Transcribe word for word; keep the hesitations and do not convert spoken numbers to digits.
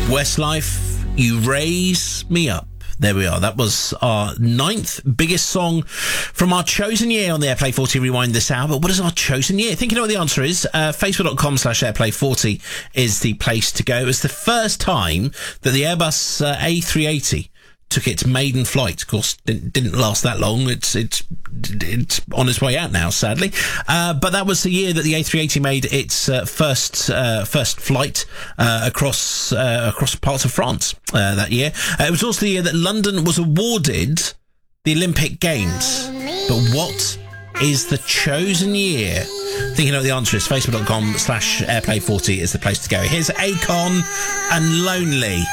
Westlife, You Raise Me Up. There we are. That was our ninth biggest song from our chosen year on the Airplay forty Rewind this hour. But what is our chosen year? Think you know what the answer is? Uh, Facebook.com slash Airplay forty is the place to go. It was the first time that the Airbus uh, A three eighty took its maiden flight. Of course, didn't, didn't last that long. It's it's it's on its way out now, sadly. Uh, but that was the year that the A three eighty made its uh, first uh, first flight uh, across uh, across parts of France uh, that year. Uh, it was also the year that London was awarded the Olympic Games. But what is the chosen year? Think you know what the answer is? Facebook.com slash Airplay forty is the place to go. Here's Akon and Lonely.